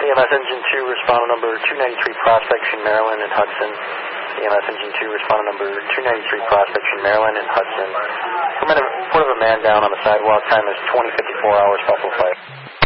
EMS Engine 2, responder number 293 Prospect in Maryland and Hudson. EMS Engine 2, responder number 293 Prospect in Maryland and Hudson. Report of a man down on the sidewalk. Time is 20:54 hours, Buffalo Fire.